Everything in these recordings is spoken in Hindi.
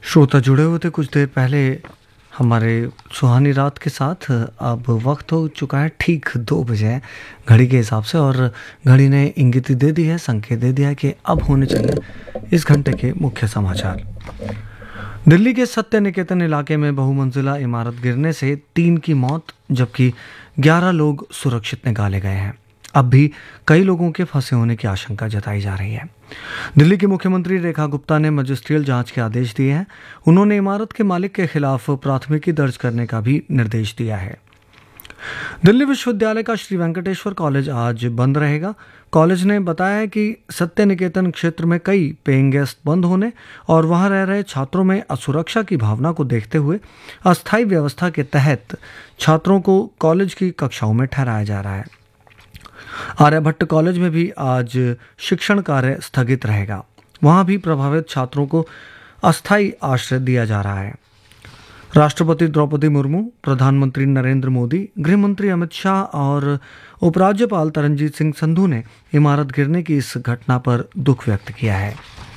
श्रोता जुड़े हुए थे कुछ देर पहले हमारे सुहानी रात के साथ। अब वक्त हो चुका है ठीक 2 बजे घड़ी के हिसाब से, और घड़ी ने इंगित दे दी है, संकेत दे दिया है कि अब होने चाहिए इस घंटे के मुख्य समाचार। दिल्ली के सत्य निकेतन इलाके में बहुमंजिला इमारत गिरने से 3 की मौत जबकि 11 लोग सुरक्षित निकाले गए हैं। अब भी कई लोगों के फंसे होने की आशंका जताई जा रही है। दिल्ली की मुख्यमंत्री रेखा गुप्ता ने मजिस्ट्रियल जांच के आदेश दिए हैं। उन्होंने इमारत के मालिक के खिलाफ प्राथमिकी दर्ज करने का भी निर्देश दिया है। दिल्ली विश्वविद्यालय का श्री वेंकटेश्वर कॉलेज आज बंद रहेगा। कॉलेज ने बताया है कि सत्य निकेतन क्षेत्र में कई पेइंग गेस्ट बंद होने और वहां रह रहे छात्रों में असुरक्षा की भावना को देखते हुए अस्थायी व्यवस्था के तहत छात्रों को कॉलेज की कक्षाओं में ठहराया जा रहा है। आर्यभट्ट कॉलेज में भी आज शिक्षण कार्य स्थगित रहेगा। वहां भी प्रभावित छात्रों को अस्थायी आश्रय दिया जा रहा है। राष्ट्रपति द्रौपदी मुर्मू, प्रधानमंत्री नरेंद्र मोदी, गृह मंत्री अमित शाह और उपराज्यपाल तरनजीत सिंह संधू ने इमारत गिरने की इस घटना पर दुख व्यक्त किया है।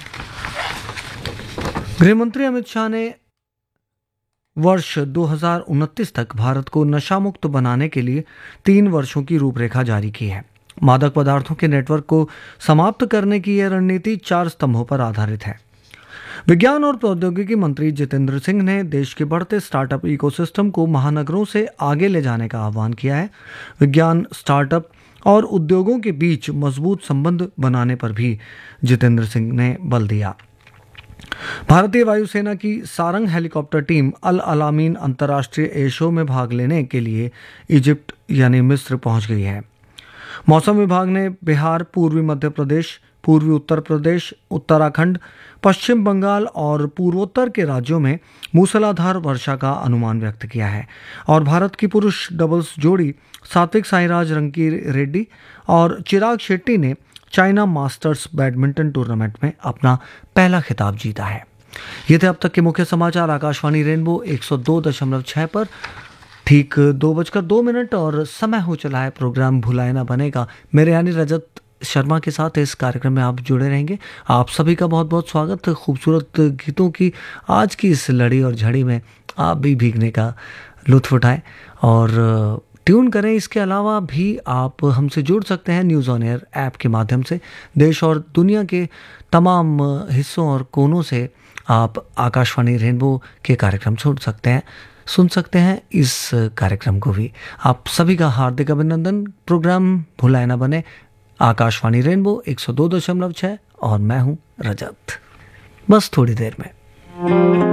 गृह मंत्री अमित शाह ने वर्ष 2029 तक भारत को नशा मुक्त बनाने के लिए 3 वर्षों की रूपरेखा जारी की है। मादक पदार्थों के नेटवर्क को समाप्त करने की यह रणनीति 4 स्तंभों पर आधारित है। विज्ञान और प्रौद्योगिकी मंत्री जितेंद्र सिंह ने देश के बढ़ते स्टार्टअप इकोसिस्टम को महानगरों से आगे ले जाने का आह्वान किया है। विज्ञान, स्टार्टअप और उद्योगों के बीच मजबूत संबंध बनाने पर भी जितेंद्र सिंह ने बल दिया। भारतीय वायुसेना की सारंग हेलीकॉप्टर टीम अल अलामीन अंतर्राष्ट्रीय एयर शो में भाग लेने के लिए इजिप्ट यानी मिस्र पहुंच गई है। मौसम विभाग ने बिहार, पूर्वी मध्य प्रदेश, पूर्वी उत्तर प्रदेश, उत्तराखंड, पश्चिम बंगाल और पूर्वोत्तर के राज्यों में मूसलाधार वर्षा का अनुमान व्यक्त किया है। और भारत की पुरुष डबल्स जोड़ी सात्विक साईराज रंकी रेड्डी और चिराग शेट्टी ने चाइना मास्टर्स बैडमिंटन टूर्नामेंट में अपना पहला खिताब जीता है। ये थे अब तक के मुख्य समाचार आकाशवाणी रेनबो 102.6 पर। ठीक 2:02 और समय हो चला है प्रोग्राम भुलाए ना बनेगा। मेरे यानी रजत शर्मा के साथ इस कार्यक्रम में आप जुड़े रहेंगे। आप सभी का बहुत बहुत स्वागत। खूबसूरत गीतों की आज की इस लड़ी और झड़ी में आप भी भीगने का लुत्फ उठाएं और ट्यून करें। इसके अलावा भी आप हमसे जुड़ सकते हैं न्यूज़ ऑन एयर ऐप के माध्यम से। देश और दुनिया के तमाम हिस्सों और कोनों से आप आकाशवाणी रेनबो के कार्यक्रम सुन सकते हैं इस कार्यक्रम को भी। आप सभी का हार्दिक अभिनंदन। प्रोग्राम भुलाए ना बने, आकाशवाणी रेनबो 102.6 और मैं हूं रजत। बस थोड़ी देर में।